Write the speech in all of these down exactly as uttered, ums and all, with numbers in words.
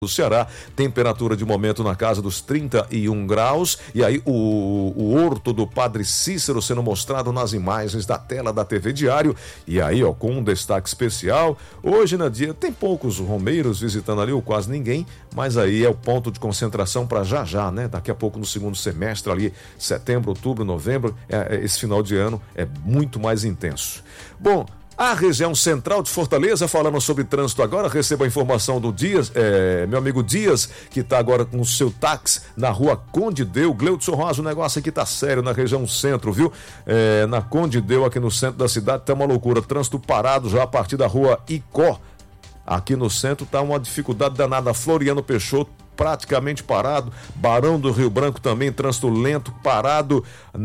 do Ceará, temperatura de momento na casa dos trinta e um graus, e aí o, o horto do Padre Cícero sendo mostrado nas imagens da tela da T V Diário, e aí ó, com um destaque especial, hoje na dia tem poucos romeiros visitando ali, ou quase ninguém, mas aí é o ponto de concentração para já já, né, daqui a pouco no segundo semestre ali, setembro, outubro, novembro, é, é, esse final de ano é muito mais intenso. Bom, a região central de Fortaleza, falando sobre trânsito agora, recebo a informação do Dias, é, meu amigo Dias, que está agora com o seu táxi na rua Conde Deu. Gleudson Rosa, o negócio aqui tá sério na região centro, viu? É, na Conde Deu, aqui no centro da cidade, tá uma loucura, trânsito parado já a partir da rua Icó. Aqui no centro tá uma dificuldade danada, Floriano Peixoto, praticamente parado, Barão do Rio Branco também, trânsito lento, parado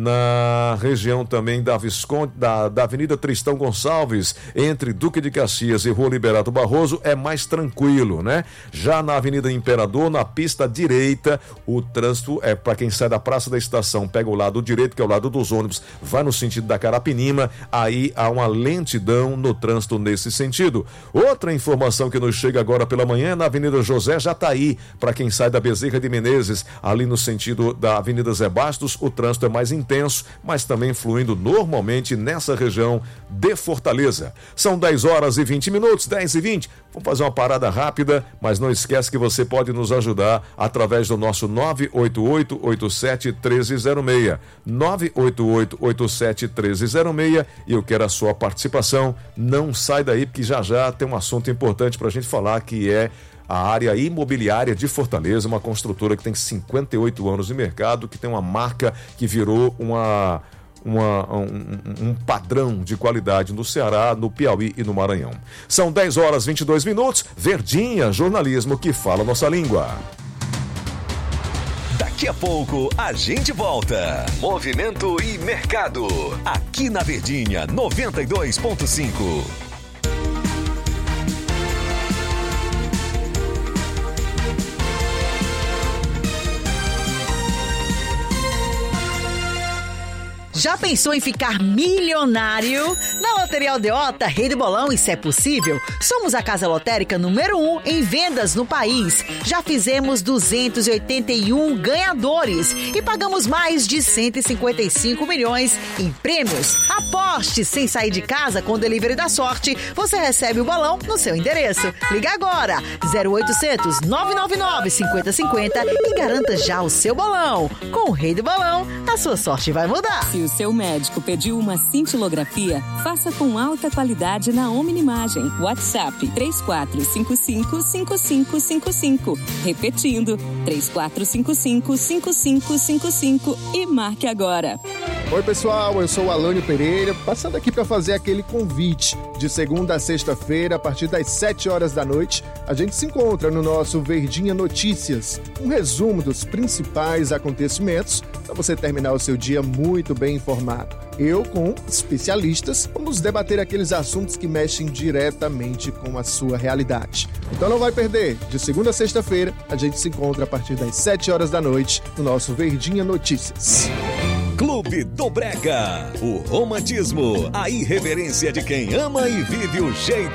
na região também da Visconde, da, da Avenida Tristão Gonçalves, entre Duque de Caxias e Rua Liberato Barroso, é mais tranquilo, né? Já na Avenida Imperador, na pista direita, o trânsito é para quem sai da Praça da Estação, pega o lado direito, que é o lado dos ônibus, vai no sentido da Carapinima, aí há uma lentidão no trânsito nesse sentido. Outra informação que nos chega agora pela manhã é na Avenida José Jataí, para quem sai da Bezerra de Menezes, ali no sentido da Avenida Zé Bastos, o trânsito é mais intenso, mas também fluindo normalmente nessa região de Fortaleza. São dez horas e vinte minutos, dez e vinte. Vamos fazer uma parada rápida, mas não esquece que você pode nos ajudar através do nosso nove oito oito, oito sete um três zero seis. nove oito oito, oito sete um três zero seis, e eu quero a sua participação. Não sai daí, porque já já tem um assunto importante para a gente falar, que é a área imobiliária de Fortaleza, uma construtora que tem cinquenta e oito anos de mercado, que tem uma marca que virou uma, uma, um, um padrão de qualidade no Ceará, no Piauí e no Maranhão. São dez horas e vinte e dois minutos, Verdinha, jornalismo que fala nossa língua. Daqui a pouco a gente volta. Movimento e mercado, aqui na Verdinha noventa e dois ponto cinco. Já pensou em ficar milionário? Na Loteria Aldeota, Rei do Bolão e Se é Possível, somos a casa lotérica número um em vendas no país. Já fizemos duzentos e oitenta e um ganhadores e pagamos mais de cento e cinquenta e cinco milhões em prêmios. Aposte sem sair de casa com o Delivery da Sorte. Você recebe o bolão no seu endereço. Liga agora, zero oitocentos, nove nove nove, cinquenta cinquenta e garanta já o seu bolão. Com o Rei do Bolão, a sua sorte vai mudar. Se o seu médico pediu uma cintilografia, faça com alta qualidade na Omnimagem. WhatsApp três quatro cinco cinco, cinco cinco cinco cinco. Repetindo, três quatro cinco cinco, cinco cinco cinco cinco e marque agora. Oi pessoal, eu sou o Alânio Pereira, passando aqui para fazer aquele convite. De segunda a sexta-feira, a partir das sete horas da noite, a gente se encontra no nosso Verdinha Notícias, um resumo dos principais acontecimentos para você terminar o seu dia muito bem informado. Eu, com especialistas, vamos debater aqueles assuntos que mexem diretamente com a sua realidade. Então não vai perder, de segunda a sexta-feira, a gente se encontra a partir das sete horas da noite no nosso Verdinha Notícias. Clube do Brega, o romantismo, a irreverência de quem ama e vive o jeito